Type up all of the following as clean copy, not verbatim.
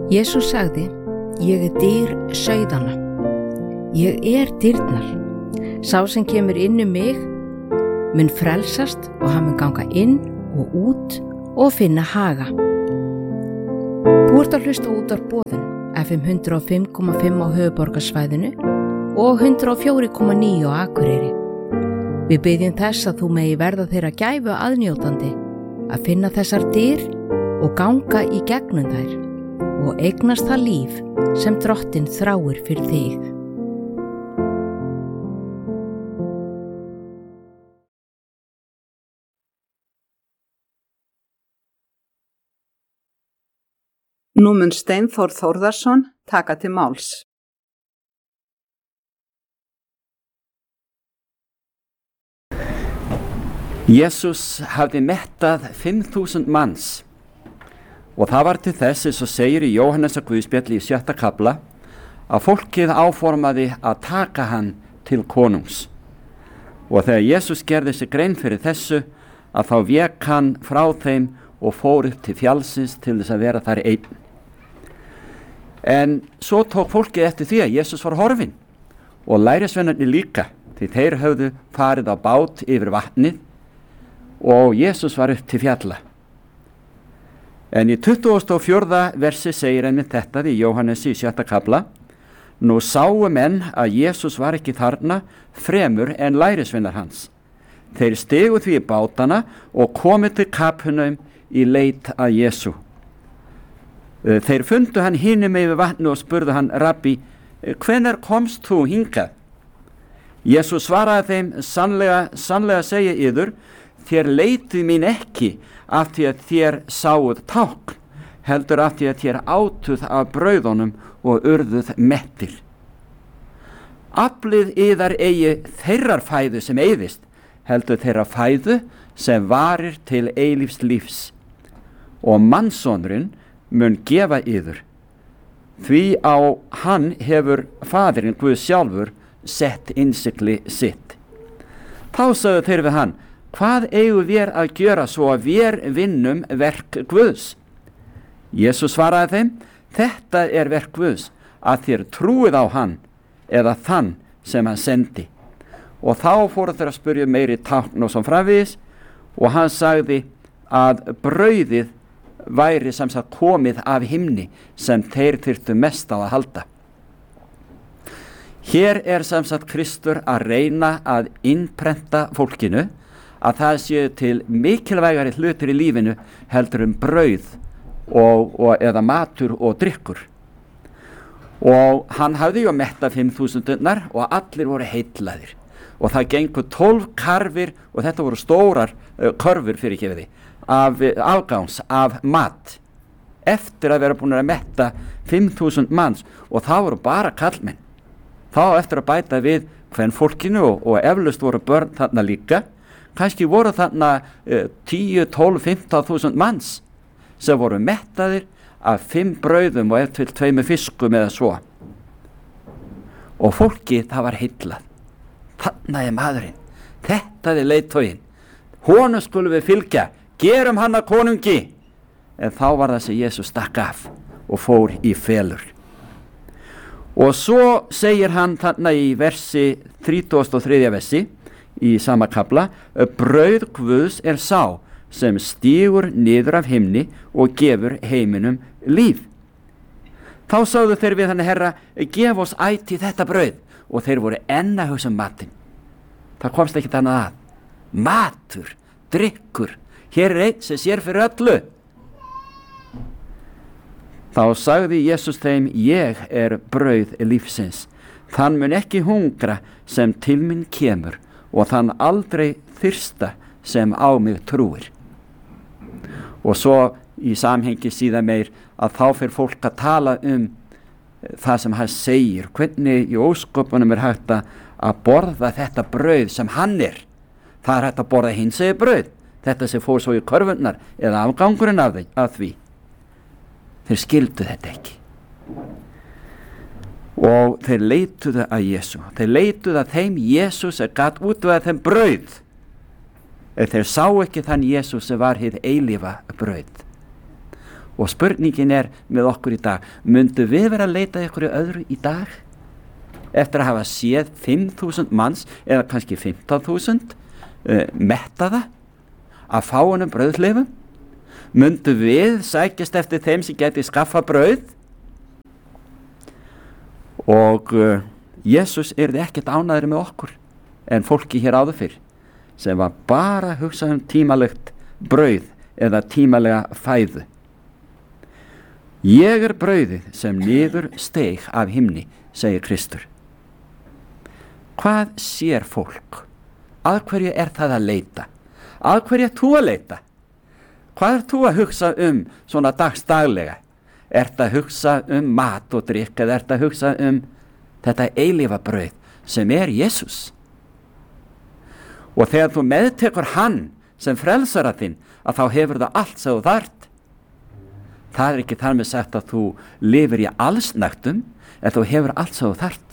Jesús sagði, ég dyr sauðanna. Ég dyrnar. Sá sem kemur inn mig mun frelsast og hann mun ganga inn og út og finna haga. Þú ert að hlusta útvarpsboðun FM 105,5 á höfuðborgarsvæðinu og 104,9 á Akureyri. Við biðjum þess að þú megi verða þeirra gæfu aðnjótandi að finna þessar dyr og ganga í gegnum þær og eignast það líf sem Drottinn þráir fyrir þig. Nú mun Steinþór Þórðarson taka til máls. Jesús hafði mettað 5.000 manns og það var til þess, eins og segir í Jóhannesar Guðspjalli í 7. kafla, að fólkið áformaði að taka hann til konungs. Og þegar Jesús gerði sig grein fyrir þessu, að þá vék hann frá þeim og fór upp til fjallsins til þess að vera þar einn. En svo tók fólkið eftir því að Jesús var horfinn og lærisveinarnir líka, því þeir höfðu farið á bát yfir vatnið og Jesús var upp til fjalla. En í 24. versi segir einmitt þetta í Jóhannesi í 7. kafla: Nú sáu menn að Jesús var ekki þarna fremur en lærisveinar hans. Þeir stigu því í bátana og komu til Kapernaum í leit að Jesú. Þeir fundu hann hinum yfir vatni og spurðu hann, Rabbi, hvenær komst þú hingað? Jesús svaraði þeim, sannlega segi yður, þér leitið mín ekki af því að þér sáuð tákn, heldur af því að þér átuð af brauðunum og urðuð mettir. Aflið yðar eigi þeirrar fæðu sem eyðist, heldur þeirra fæðu sem varir til eilífs lífs. Og mannssonurinn mun gefa yður, því á hann hefur Faðirinn Guð sjálfur sett innsigli sitt. Þá sögðu þeir við hann, hvað eigum við að gjöra svo að við vinnum verk Guðs? Jesús svaraði þeim, þetta er verk Guðs, að þér trúið á hann eða þann sem hann sendi. Og þá fóru þeir að spyrja meiri tákn og svo framvegis, og hann sagði að brauðið væri sem sagt komið af himni sem þeir þyrftu mest á að halda. Hér er sem sagt Kristur að reyna að innprenta fólkinu að það séu til mikilvægari hlutir í lífinu heldur brauð eða matur og drykkur. Og hann hafði jo metta 5.000 og allir voru heillaðir. Og það gengur 12 karfir, og þetta voru stórar körfur fyrir kefiði, af afgangs af mat, eftir að vera búin að metta 5.000 manns, og það voru bara kallmenn. Þá eftir að bæta við kvenfólkinu og eflaust voru börn þarna líka, kannski voru þarna 10, 12, 15.000 manns sem voru mettaðir af 5 brauðum og eftir 2 fiskum eða svo. Og fólki það var heillað. Þarna er maðurinn, þetta er leiðtoginn, honum skulum við fylgja, gerum hann að konungi. En þá var það sem Jesús stakk af og fór í felur. Og svo segir hann þarna í versi 33. versi í sama kafla, brauð Guðs er sá sem stígur niður af himni og gefur heiminum líf. Þá sögðu þeir við hann, Herra, gef oss ætíð þetta brauð, og þeir voru enn að hugsa matinn. Það komst ekkert annað að. Matur, drykkur, hér er einn sem sér fyrir öllu. Þá sagði Jesús þeim, ég er brauð lífsins. Þann mun ekki hungra sem til minn kemur, og þann aldrei þyrsta sem á mig trúir. Og svo í samhengi síðan meir að þá fyrir fólk að tala það sem hann segir, hvernig í ósköpunum er hægt að borða þetta brauð sem hann er. Það er hægt að borða hinsegið brauð, þetta sem fór svo í körfunnar eða afgangurinn af því. Þeir skildu þetta ekki. Og þeir leituðu að Jesú. Þeir leituðu að þeim Jesús sem gat útvegað þeim brauð. Þeir sá ekki þann Jesús sem var hið eilífa brauð. Og spurningin með okkur í dag, myndu við vera að leita ykkur öðru í dag? Eftir að hafa séð 5.000 manns eða kannski 15.000 mettaða að fáinum brauðleifum? Myndu við sækjast eftir þeim sem geti skaffa brauð? Og Jesús yrði ekkert ánægður með okkur en fólki hér áður fyrr sem var bara að hugsa tímalegt brauð eða tímalega fæðu. Ég brauðið sem niður steig af himni, segir Kristur. Hvað sér fólk? Að hverju það að leita? Að hverju þú að leita? Hvað þú að hugsa svona dagstaglega? Það að hugsa mat og drykk eða það að hugsa þetta eilífa brauð sem Jesús? Og þegar þú meðtekur hann sem frelsara þinn, að þá hefur það allt sem þú þarft. Það ekki þar með sagt að þú lifir í allsnægtum, en þú hefur allt sem þú þarft.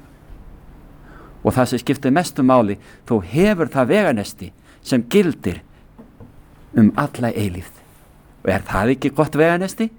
Og það sem skiptir mestu máli, þú hefur það veganesti sem gildir alla eilífð. Og það ekki gott veganesti?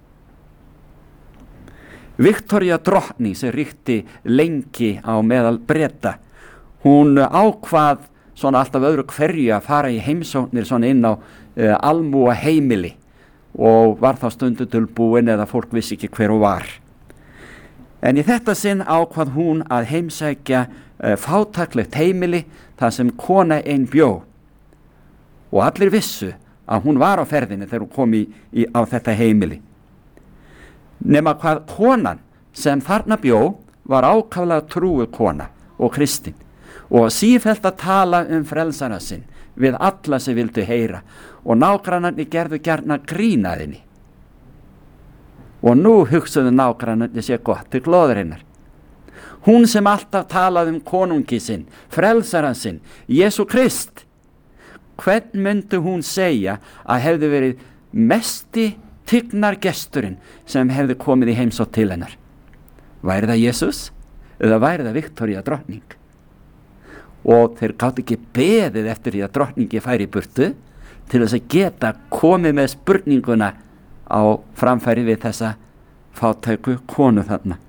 Viktoría drottning sem ríkti lengi á meðal Breta, hún ákvað svona alltaf öðru hverju að fara í heimsóknir svona inn á almúa heimili og var þá stundu tilbúin eða fólk vissi ekki hver hún var. En í þetta sinn ákvað hún að heimsækja fátæklegt heimili þar sem kona ein bjó. Og allir vissu að hún var á ferðinni þegar hún kom á þetta heimili. Nema hvað konan sem þarna bjó var ákaflega trúuð kona og kristin og sífellt að tala frelsara sinn við alla sem vildu heyra og nágrannarnir gerðu gjarna grínaðinni. Og nú hugsaðu nágrannarnir sér gott til glóðurinnar. Hún sem alltaf talaði konungi sinn, frelsara sinn, Jesú Krist. Hvern myndi hún segja að hefði verið mesti tignargesturinn sem hefði komið í heimsókn til hennar? Væri það Jesús eða væri það Viktoría drottning? Og þeir gátu ekki beðið eftir því að drottningi færi í burtu til þess að geta komið með spurninguna á framfæri við þessa fátæku konu þarna.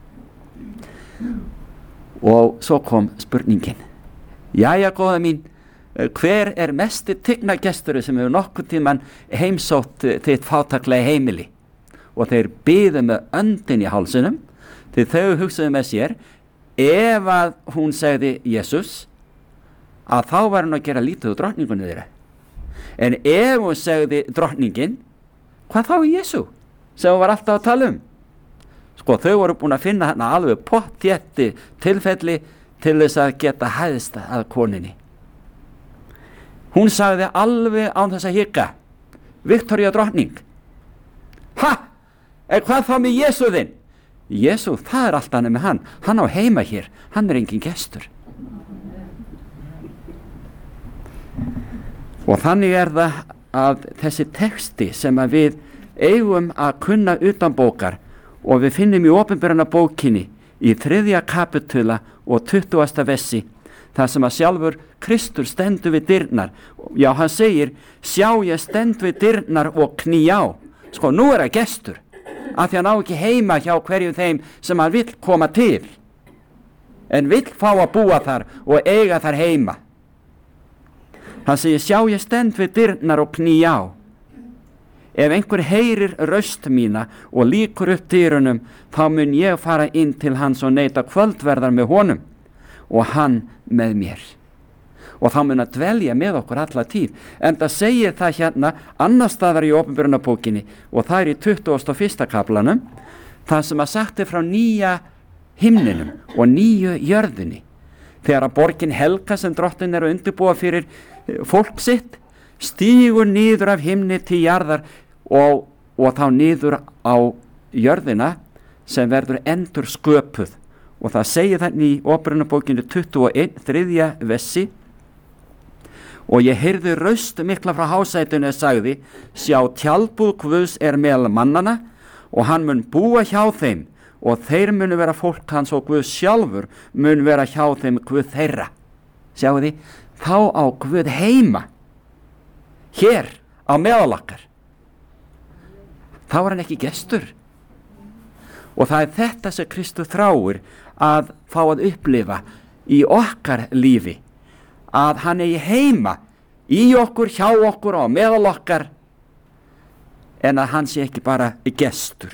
Og svo kom spurningin. Jæja, góða mín, hver mesti tignagestur sem hefur nokkuð tímann heimsótt þitt fátæklega heimili? Og þeir biðu með öndin í hálsinum því þau hugsaðu með sér, ef að hún segði Jesús, að þá var hann að gera lítið úr drottningunni þeirra. En ef hún segði drottningin, hvað þá Jesú sem hún var alltaf að tala Sko, þau voru búin að finna hérna alveg pottþétti tilfelli til þess að geta hæðst að koninni. Hún sagði alveg án þess að hika, Viktoría drottning. Ha! Hvað þá með Jesú þinn? Jesú, það allt annað með hann. Hann á heima hér, hann engin gestur. Og þannig það að þessi texti sem að við eigum að kunna utan bókar og við finnum í opinberana bókinni í 3. kapitula og 20. versi þar sem að sjálfur Kristur stendur við dyrnar. Já, hann segir, sjá ég stend við dyrnar og kný á. Sko, nú það gestur af því hann á ekki heima hjá hverju þeim sem hann vill koma til en vill fá að búa þar og eiga þar heima. Hann segir, sjá ég stend við dyrnar og kný á. Ef einhver heyrir röst mína og líkur upp dyrunum, þá mun ég fara inn til hans og neita kvöldverðar með honum og hann með mér. Og þá mun að dvelja með okkur alla tíð. En það segir það hérna annars staðar í opinberunarbókinni og það í 21. kaplanum, það sem að sagt frá nýja himninum og nýju jörðinni. Þegar að borgin Helga sem drottin að undirbúa fyrir fólk sitt stígur niður af himni til jarðar og þá niður á jörðina sem verður endur sköpuð. Og það segir þannig í opinberunarbókinni 21. 3. versi. Og ég heyrði raust mikla frá hásætinu og sagði, sjá tjaldbúð Guðs meðal mannana og hann mun búa hjá þeim og þeir munu vera fólk hans og Guð sjálfur mun vera hjá þeim Guð þeirra. Sjáu því, þá á Guð heima hér á meðal okkar. þá er hann ekki gestur. Og það er þetta sem Kristur þráir að fá að upplifa í okkar lífi, að hann eigi heima í okkur, hjá okkur og meðal okkar, en að hann sé ekki bara gestur.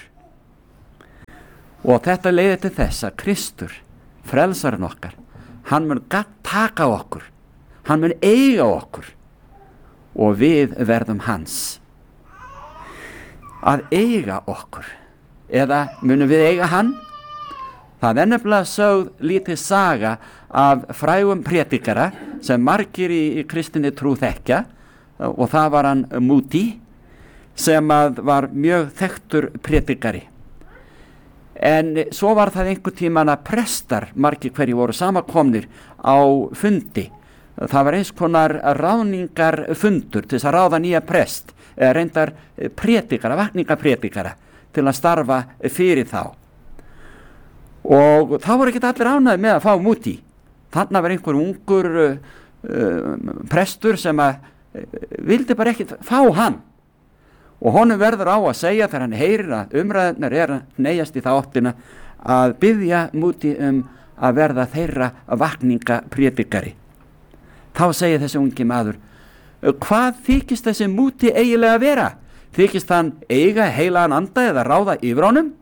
Og þetta leiðir til þess að Kristur, frelsarinn okkar, hann mun taka okkur, hann mun eiga okkur og við verðum hans. Að eiga okkur, eða munum við eiga hann? Það er nefnilega sögð lítið saga af frægum prédikara sem margir í kristinni trú þekkja, og það var hann Moody, sem var mjög þekktur prédikari. En svo var það einhvern tímann að prestar, margir hverju voru samankomnir á fundi. Það var eins konar ráðningarfundur til þess að ráða nýja prest, eða reyndar prédikara, vakningaprédikara, til að starfa fyrir þá. Og þá voru ekki allir ánægðir með að fá Moody. Þarna var einhver ungur prestur sem vildi bara ekki fá hann. Og honum verður á að segja, þegar hann heyrir að umræðunar að neyjast í það áttina, að biðja Moody að verða þeirra vakningaprédikari. Þá segir þessi ungi maður, hvað þykist þessi Moody eiginlega að vera? Þykist hann eiga heilagan anda eða ráða yfir honum?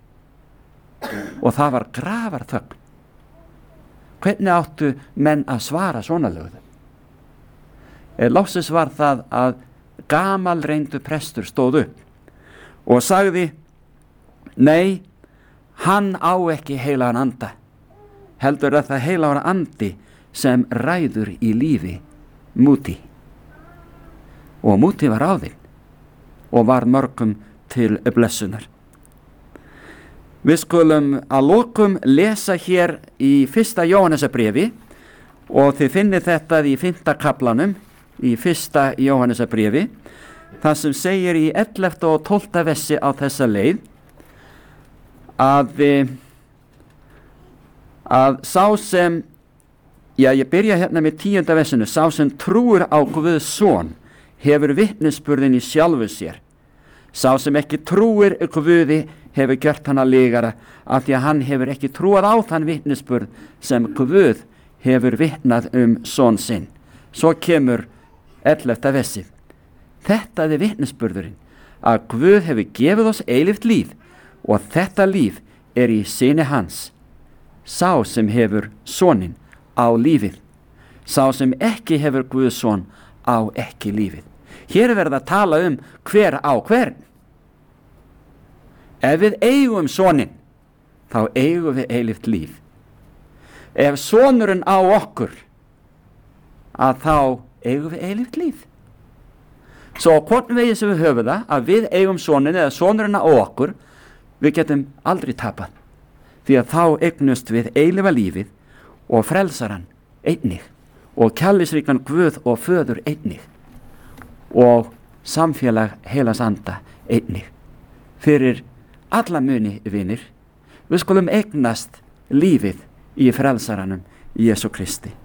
Og það var grafarþögn. Hvernig áttu menn að svara svona lögðu? Loksins var það að gamalreyndur prestur stóð upp og sagði, nei, hann á ekki heilagan anda, heldur að það heilagan andi sem ræður í lífi Moody. Og Moody var ráðinn og var mörgum til blessunar. Við skulum að lokum lesa hér í 1. Jóhannesarbréfi, og þið finnið þetta í 5. kaflanum í 1. Jóhannesarbréfi, það sem segir í 11. og 12. versi á þessa leið, að sá sem, ég byrja hérna með 10. versinu, sá sem trúir á Guðs son hefur vitnisburðin í sjálfu sér. Sá sem ekki trúir Guði hefur gjört hann að lygara, af því að hann hefur ekki trúað á þann vitnisburð sem Guð hefur vitnað son sinn. Svo kemur 11. versið. Þetta er vitnisburðurinn, að Guð hefur gefið oss eilíft líf, og þetta líf er í syni hans. Sá sem hefur soninn á lífið. Sá sem ekki hefur Guðs son á ekki lífið. Hér er verið að tala hver á hvern. Ef við eigum soninn, þá eigum við eilíft líf. Ef sonurinn á okkur, að þá eigum við eilíft líf. Svo hvort veginn sem við höfum það, að við eigum soninn eða sonurinn á okkur, við getum aldrei tapað. Því að þá eignust við eilífa lífið og frelsaran einnig, og kærleiksríkan Guð og föður einnig, og samfélag heilags anda einnig. Fyrir alla muni, vinir, við skulum eignast lífið í frelsaranum Jesú Kristi.